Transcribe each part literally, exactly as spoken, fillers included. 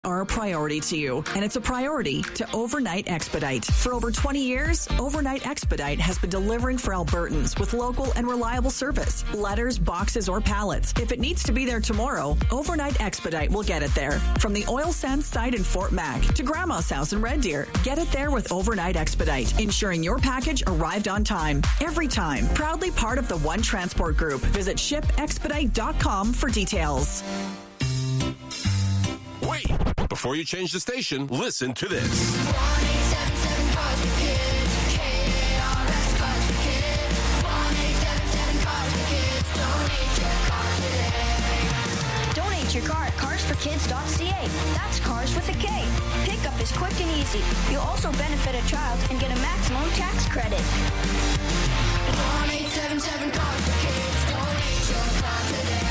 are a priority to you, and it's a priority to Overnight Expedite. For over twenty years, Overnight Expedite has been delivering for Albertans with local and reliable service. Letters, boxes, or pallets. If it needs to be there tomorrow, Overnight Expedite will get it there. From the oil sands site in Fort Mac to Grandma's house in Red Deer, get it there with Overnight Expedite, ensuring your package arrived on time. Every time. Proudly part of the One Transport Group. Visit ship expedite dot com for details. Wait! Before you change the station, listen to this. one eight seven seven Cars for Kids. K A R S Cars for Kids. one eight seven seven Cars for Kids. Donate your car today. Donate your car at cars for kids dot c a. That's cars with a K. Pickup is quick and easy. You'll also benefit a child and get a maximum tax credit. one eight seven seven Cars for Kids. Donate your car today.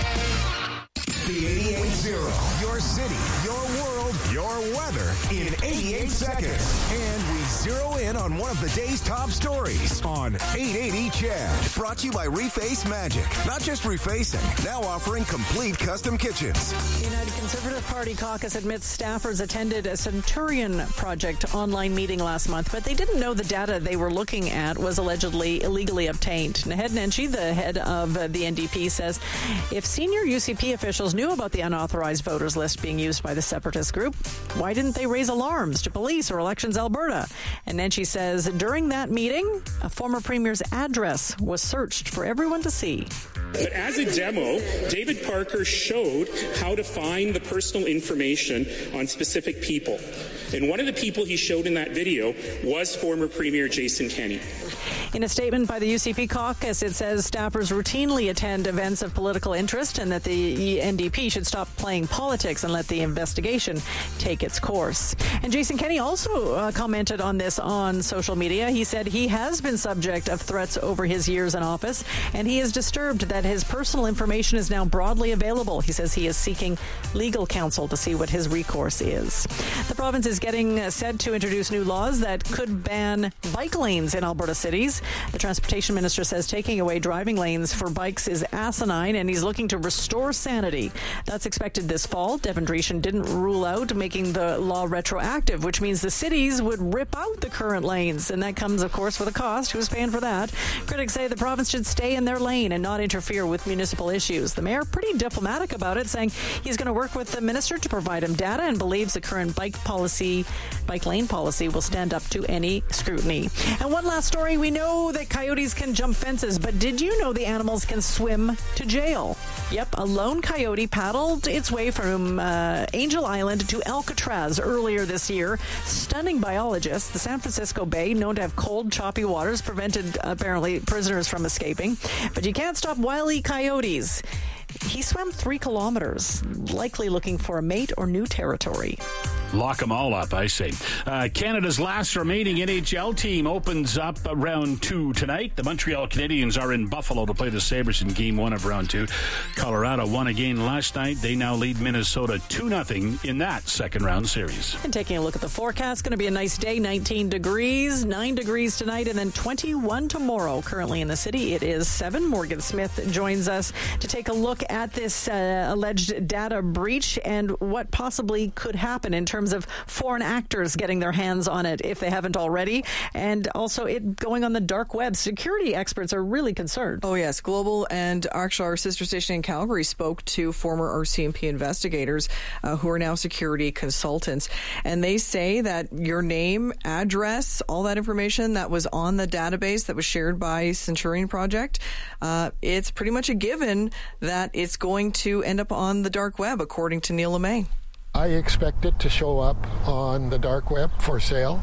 The eighty-eight zero. Your city, your world, your weather in eighty-eight seconds. And we zero in on one of the day's top stories on eight eighty C H E D. Brought to you by Reface Magic. Not just refacing, now offering complete custom kitchens. The United Conservative Party caucus admits staffers attended a Centurion Project online meeting last month, but they didn't know the data they were looking at was allegedly illegally obtained. Naheed Nenshi, the head of the N D P, says if senior U C P officials knew about the unauthorized voters list being used by the separatist group, why didn't they raise alarms to police or Elections Alberta? And Nenshi says during that meeting, a former premier's address was searched for everyone to see. But as a demo, David Parker showed how to find the personal information on specific people. And one of the people he showed in that video was former Premier Jason Kenney. In a statement by the U C P caucus, it says staffers routinely attend events of political interest and that the N D P should stop playing politics and let the investigation take its course. And Jason Kenney also uh, commented on this on social media. He said he has been subject of threats over his years in office, and he is disturbed that his personal information is now broadly available. He says he is seeking legal counsel to see what his recourse is. The province is getting set to introduce new laws that could ban bike lanes in Alberta cities. The transportation minister says taking away driving lanes for bikes is asinine, and he's looking to restore sanity. That's expected this fall. Devin Dreeshen didn't rule out making the law retroactive, which means the cities would rip out the current lanes, and that comes, of course, with a cost. Who's paying for that? Critics say the province should stay in their lane and not interfere with municipal issues. The mayor pretty diplomatic about it, saying he's going to work with the minister to provide him data and believes the current bike policy, bike lane policy will stand up to any scrutiny. And one last story. We know that coyotes can jump fences, but did you know the animals can swim to jail? Yep, a lone coyote paddled its way from uh, Angel Island to Alcatraz earlier this year. Stunning biologists. The San Francisco Bay, known to have cold, choppy waters, prevented apparently prisoners from escaping. But you can't stop wily coyotes. He swam three kilometers, likely looking for a mate or new territory. Lock them all up, I say. Uh, Canada's last remaining N H L team opens up round two tonight. The Montreal Canadiens are in Buffalo to play the Sabres in game one of round two. Colorado won again last night. They now lead Minnesota two nothing in that second round series. And taking a look at the forecast, going to be a nice day, nineteen degrees, nine degrees tonight, and then twenty-one tomorrow. Currently in the city, it is seven. Morgan Smith joins us to take a look at this uh, alleged data breach and what possibly could happen in terms of foreign actors getting their hands on it if they haven't already, and also it going on the dark web. Security experts are really concerned. Oh yes, Global and actually our sister station in Calgary spoke to former R C M P investigators uh, who are now security consultants, and they say that your name, address, all that information that was on the database that was shared by Centurion Project, uh, it's pretty much a given that it's going to end up on the dark web, according to Neil LeMay. I expect it to show up on the dark web for sale.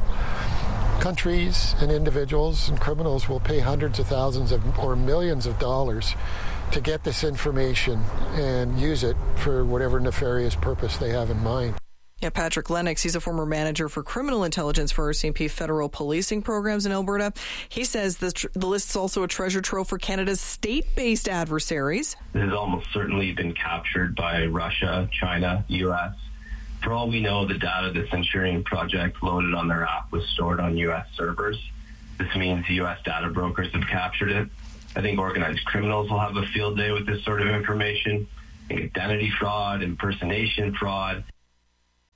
Countries and individuals and criminals will pay hundreds of thousands of or millions of dollars to get this information and use it for whatever nefarious purpose they have in mind. Yeah, Patrick Lennox, he's a former manager for criminal intelligence for R C M P federal policing programs in Alberta. He says the, tr- the list is also a treasure trove for Canada's state-based adversaries. This has almost certainly been captured by Russia, China, U S. For all we know, the data the Centurion Project loaded on their app was stored on U S servers. This means U S data brokers have captured it. I think organized criminals will have a field day with this sort of information. I think identity fraud, impersonation fraud,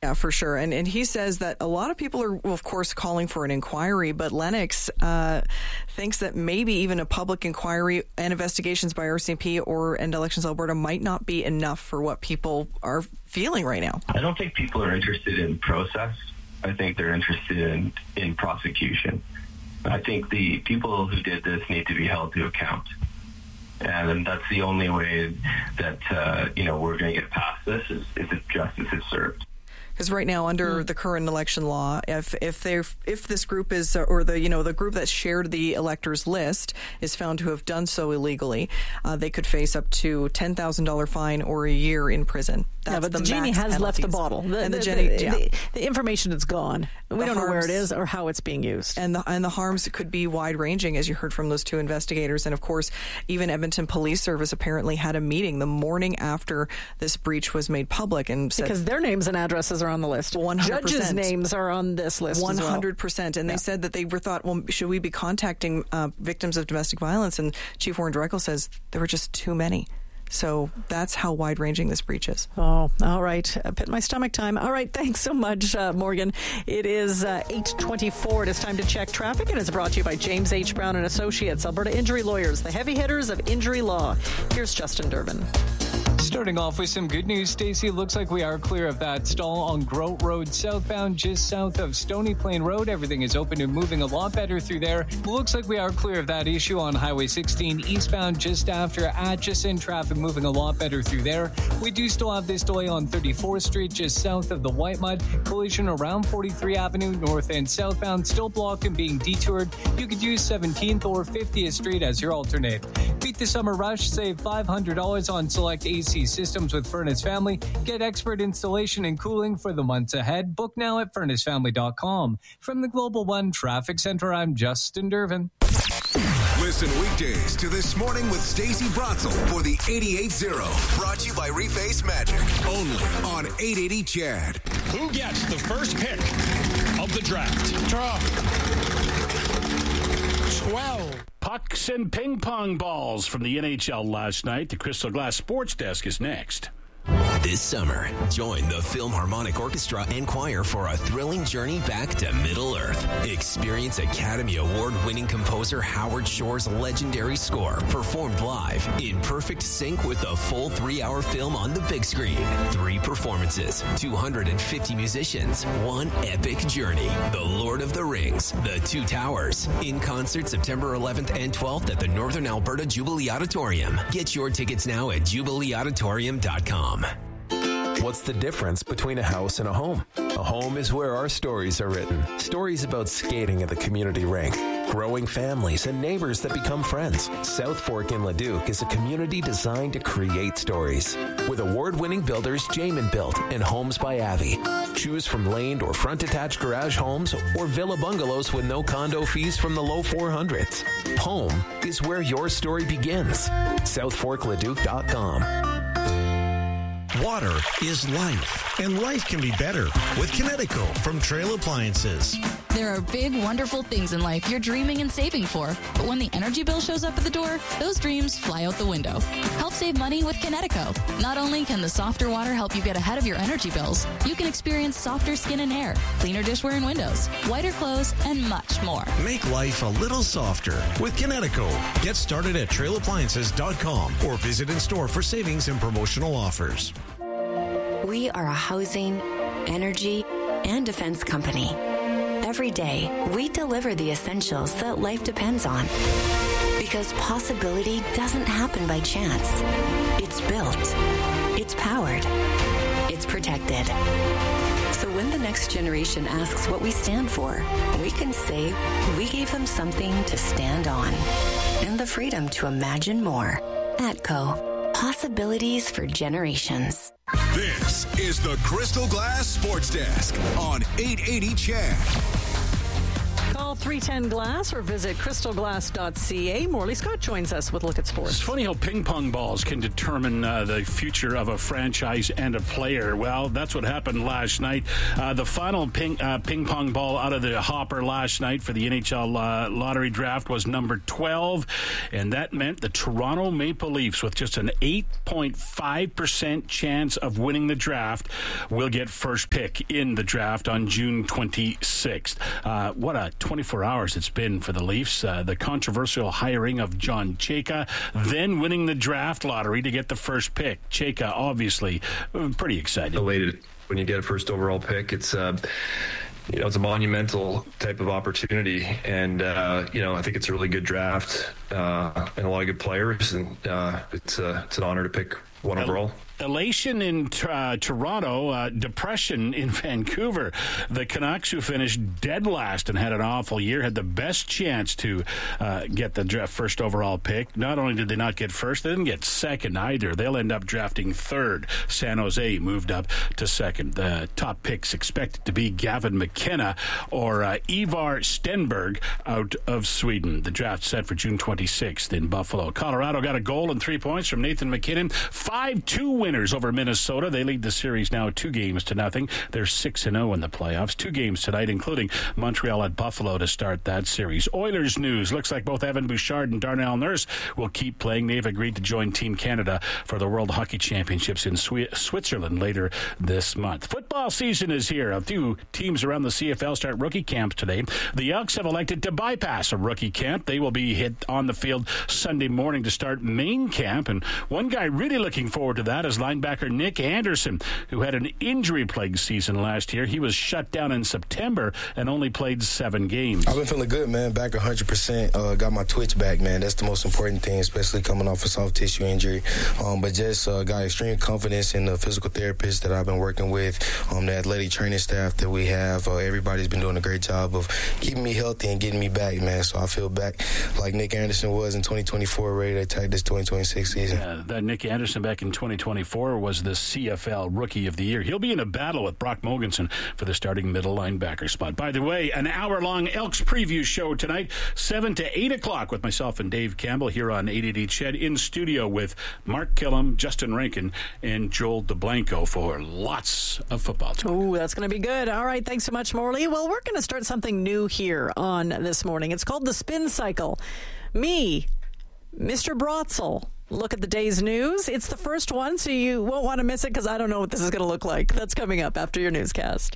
Yeah, for sure. And and he says that a lot of people are, well, of course, calling for an inquiry, but Lennox uh, thinks that maybe even a public inquiry and investigations by R C M P or End Elections Alberta might not be enough for what people are feeling right now. I don't think people are interested in process. I think they're interested in, in prosecution. I think the people who did this need to be held to account. And that's the only way that, uh, you know, we're going to get past this is, is if justice is served. Because right now, under mm. the current election law, if if they if this group is or the you know the group that shared the electors list is found to have done so illegally, uh, they could face up to ten thousand dollar fine or a year in prison. That's yeah, but the, the genie has penalties. left the bottle. The, and the, the, genie, the, yeah. the, the information is gone. We the don't harms, know where it is or how it's being used. And the and the harms could be wide ranging, as you heard from those two investigators. And of course, even Edmonton Police Service apparently had a meeting the morning after this breach was made public, and said, because their names and addresses are on the list. one hundred percent. Judges' names are on this list. One hundred as well. percent. And yeah. they said that they were thought, well, should we be contacting uh, victims of domestic violence? And Chief Warren Drekel says there were just too many. So that's how wide-ranging this breach is. Oh, all right. Uh, pit my stomach time. All right. Thanks so much, uh, Morgan. It is uh, eight twenty-four. It is time to check traffic, and it's brought to you by James H. Brown and Associates, Alberta Injury Lawyers, the heavy hitters of injury law. Here's Justin Durbin. Starting off with some good news, Stacey. Looks like we are clear of that stall on Grote Road southbound, just south of Stony Plain Road. Everything is open and moving a lot better through there. Looks like we are clear of that issue on Highway sixteen eastbound, just after Atchison. Traffic moving a lot better through there. We do still have this delay on thirty-fourth Street, just south of the White Mud. Collision around forty-three Avenue, north and southbound, still blocked and being detoured. You could use seventeenth or fiftieth Street as your alternate. Beat the summer rush, save five hundred dollars on select A C systems with Furnace Family. Get expert installation and cooling for the months ahead. Book now at furnace family dot com. From the Global One Traffic Center, I'm Justin Durbin. Listen weekdays to This Morning with Stacey Bratzel for the eighty-eight zero. Brought to you by Reface Magic. Only on eight eighty C H A D. Who gets the first pick of the draft? Draw. twelve. Pucks and ping pong balls from the N H L last night. The Crystal Glass Sports Desk is next. This summer, join the Philharmonic Orchestra and Choir for a thrilling journey back to Middle Earth. Experience Academy Award-winning composer Howard Shore's legendary score performed live in perfect sync with the full three-hour film on the big screen. Three performances, two hundred fifty musicians, one epic journey. The Lord of the Rings, The Two Towers. In concert September eleventh and twelfth at the Northern Alberta Jubilee Auditorium. Get your tickets now at jubilee auditorium dot com. What's the difference between a house and a home? A home is where our stories are written. Stories about skating at the community rink, growing families, and neighbors that become friends. South Fork in Leduc is a community designed to create stories. With award-winning builders Jamin Built and Homes by Avi. Choose from laned or front-attached garage homes or villa bungalows with no condo fees from the low four hundreds. Home is where your story begins. south fork leduc dot com. Water is life, and life can be better with Kinetico from Trail Appliances. There are big, wonderful things in life you're dreaming and saving for, but when the energy bill shows up at the door, those dreams fly out the window. Help save money with Kinetico. Not only can the softer water help you get ahead of your energy bills, you can experience softer skin and hair, cleaner dishware and windows, whiter clothes, and much more. Make life a little softer with Kinetico. Get started at trail appliances dot com or visit in store for savings and promotional offers. We are a housing, energy, and defense company. Every day, we deliver the essentials that life depends on. Because possibility doesn't happen by chance. It's built. It's powered. It's protected. So when the next generation asks what we stand for, we can say we gave them something to stand on. And the freedom to imagine more. ATCO. Possibilities for generations. This is the Crystal Glass Sports Desk on eight eighty C H A D. Call Call three ten glass or visit crystal glass dot c a. Morley Scott joins us with Look at Sports. It's funny how ping pong balls can determine uh, the future of a franchise and a player. Well, that's what happened last night. Uh, the final ping, uh, ping pong ball out of the hopper last night for the N H L uh, lottery draft was number twelve, and that meant the Toronto Maple Leafs, with just an eight point five percent chance of winning the draft, will get first pick in the draft on June twenty-sixth. Uh, what a twenty-four hours it's been for the Leafs. Uh, the controversial hiring of John Chayka, then winning the draft lottery to get the first pick. Chayka, obviously, uh, pretty excited. Elated when you get a first overall pick. It's uh, you know, it's a monumental type of opportunity, and uh, you know, I think it's a really good draft uh, and a lot of good players, and uh, it's uh, it's an honor to pick one overall. Elation in uh, Toronto, uh, depression in Vancouver. The Canucks, who finished dead last and had an awful year, had the best chance to uh, get the draft first overall pick. Not only did they not get first, they didn't get second either. They'll end up drafting third. San Jose moved up to second. The top picks expected to be Gavin McKenna or uh, Ivar Stenberg out of Sweden. The draft set for June twenty-sixth in Buffalo. Colorado got a goal and three points from Nathan McKinnon. five two win over Minnesota. They lead the series now two games to nothing. They're six and oh in the playoffs. Two games tonight, including Montreal at Buffalo to start that series. Oilers news. Looks like both Evan Bouchard and Darnell Nurse will keep playing. They've agreed to join Team Canada for the World Hockey Championships in Swi- Switzerland later this month. Football season is here. A few teams around the C F L start rookie camps today. The Elks have elected to bypass a rookie camp. They will be hit on the field Sunday morning to start main camp. And one guy really looking forward to that is linebacker Nick Anderson, who had an injury-plagued season last year. He was shut down in September and only played seven games. I've been feeling good, man. Back one hundred percent. Uh, got my twitch back, man. That's the most important thing, especially coming off a soft tissue injury. Um, but just uh, got extreme confidence in the physical therapist that I've been working with, um, the athletic training staff that we have. Uh, everybody's been doing a great job of keeping me healthy and getting me back, man. So I feel back like Nick Anderson was in twenty twenty-four, ready to attack this twenty twenty-six season. Yeah, that Nick Anderson back in twenty twenty-four was the C F L Rookie of the Year. He'll be in a battle with Brock Mogensen for the starting middle linebacker spot. By the way, an hour-long Elks preview show tonight, seven to eight o'clock, with myself and Dave Campbell here on eight eighty C H E D, in studio with Mark Killam, Justin Rankin, and Joel DeBlanco for lots of football talk. Ooh, that's going to be good. All right, thanks so much, Morley. Well, we're going to start something new here on This Morning. It's called the Spin Cycle. Me, Mister Brotzel, look at the day's news. It's the first one, so you won't want to miss it because I don't know what this is going to look like. That's coming up after your newscast.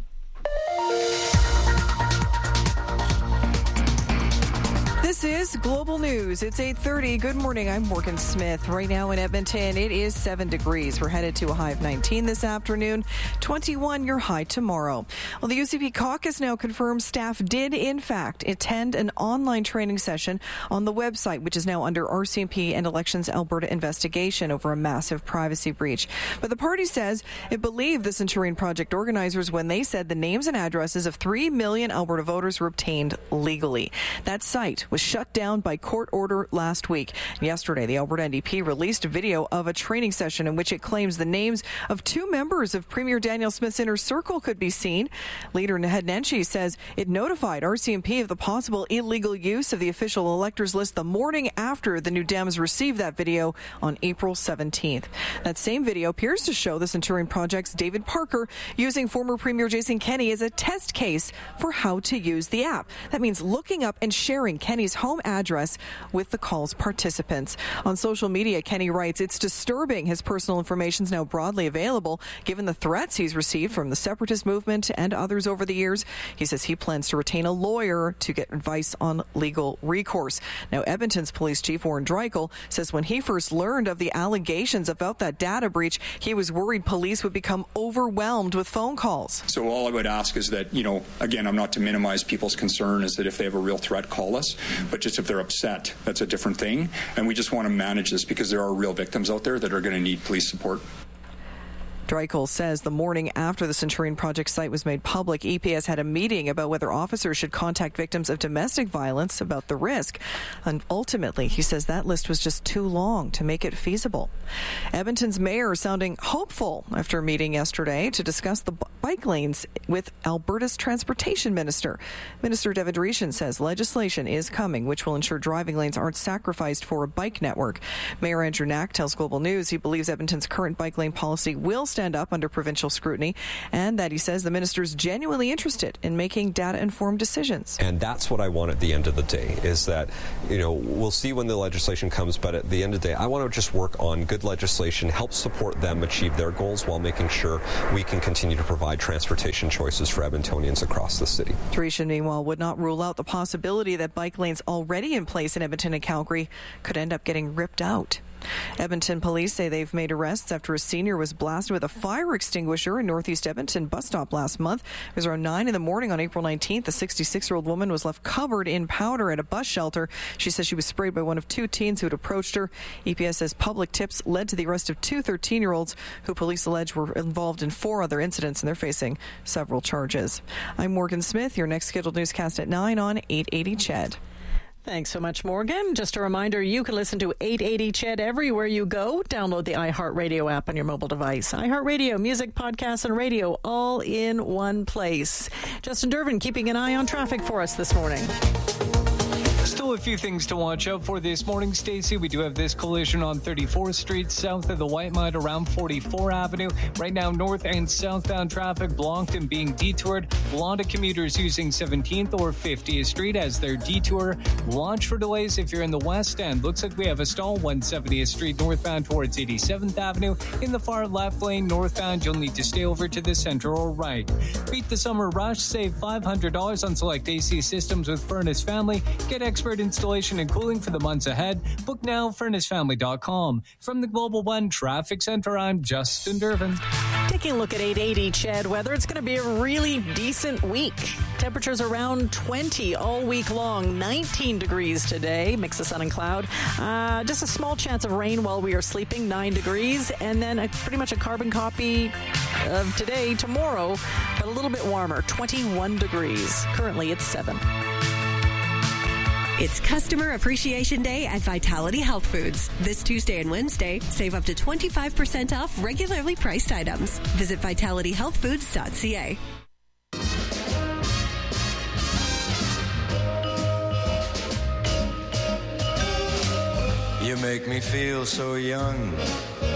This is Global News. It's eight thirty. Good morning. I'm Morgan Smith. Right now in Edmonton, it is seven degrees. We're headed to a high of nineteen this afternoon, twenty-one your high tomorrow. Well, the U C P caucus now confirms staff did, in fact, attend an online training session on the website, which is now under R C M P and Elections Alberta investigation over a massive privacy breach. But the party says it believed the Centurion Project organizers when they said the names and addresses of three million Alberta voters were obtained legally. That site was shut down by court order last week. Yesterday, the Alberta N D P released a video of a training session in which it claims the names of two members of Premier Danielle Smith's inner circle could be seen. Leader Naheed Nenshi says it notified R C M P of the possible illegal use of the official electors list the morning after the New Dems received that video on April seventeenth. That same video appears to show the Centurion Project's David Parker using former Premier Jason Kenney as a test case for how to use the app. That means looking up and sharing Kenney's home address with the call's participants. On social media, Kenney writes, it's disturbing his personal information is now broadly available given the threats he's received from the separatist movement and others over the years. He says he plans to retain a lawyer to get advice on legal recourse. Now, Edmonton's police chief, Warren Dreichel, says when he first learned of the allegations about that data breach, he was worried police would become overwhelmed with phone calls. So all I would ask is that, you know, again, I'm not to minimize people's concern, is that if they have a real threat, call us. But just if they're upset, that's a different thing. And we just want to manage this because there are real victims out there that are going to need police support. Dreichel says the morning after the Centurion Project site was made public, E P S had a meeting about whether officers should contact victims of domestic violence about the risk. And ultimately, he says that list was just too long to make it feasible. Edmonton's mayor sounding hopeful after a meeting yesterday to discuss the bike lanes with Alberta's transportation minister. Minister Devin Dreeshen says legislation is coming which will ensure driving lanes aren't sacrificed for a bike network. Mayor Andrew Knack tells Global News he believes Edmonton's current bike lane policy will stand up under provincial scrutiny, and that he says the minister is genuinely interested in making data-informed decisions. And that's what I want at the end of the day, is that, you know, we'll see when the legislation comes, but at the end of the day, I want to just work on good legislation, help support them achieve their goals while making sure we can continue to provide transportation choices for Edmontonians across the city. Dreeshen, meanwhile, would not rule out the possibility that bike lanes already in place in Edmonton and Calgary could end up getting ripped out. Edmonton police say they've made arrests after a senior was blasted with a fire extinguisher in Northeast Edmonton bus stop last month. It was around nine in the morning on April nineteenth. A sixty-six-year-old woman was left covered in powder at a bus shelter. She says she was sprayed by one of two teens who had approached her. E P S says public tips led to the arrest of two thirteen-year-olds who police allege were involved in four other incidents, and they're facing several charges. I'm Morgan Smith. Your next scheduled newscast at nine on eight eighty C H E D. Thanks so much, Morgan. Just a reminder, you can listen to eight eighty C H E D everywhere you go. Download the iHeartRadio app on your mobile device. iHeartRadio, music, podcasts, and radio all in one place. Justin Dervin keeping an eye on traffic for us this morning. Still a few things to watch out for this morning, Stacey. We do have this collision on thirty-fourth Street south of the White Mud around forty-fourth Avenue. Right now, north and southbound traffic blocked and being detoured. A lot of commuters using seventeenth or fiftieth Street as their detour. Watch for delays if you're in the west end. Looks like we have a stall one seventieth Street northbound towards eighty-seventh Avenue. In the far left lane northbound, you'll need to stay over to the center or right. Beat the summer rush. Save five hundred dollars on select A C systems with Furnace Family. Get expert installation and cooling for the months ahead. Book now, furnace family dot com. From the Global One Traffic Center, I'm Justin Dervin. Taking a look at eight eighty C H E D weather, it's going to be a really decent week. Temperatures around twenty all week long. nineteen degrees today, mix of sun and cloud. Uh, just a small chance of rain while we are sleeping, nine degrees. And then a, pretty much a carbon copy of today, tomorrow, but a little bit warmer, twenty-one degrees. Currently, it's seven. It's Customer Appreciation Day at Vitality Health Foods. This Tuesday and Wednesday, save up to twenty-five percent off regularly priced items. Visit vitality health foods dot c a. You make me feel so young.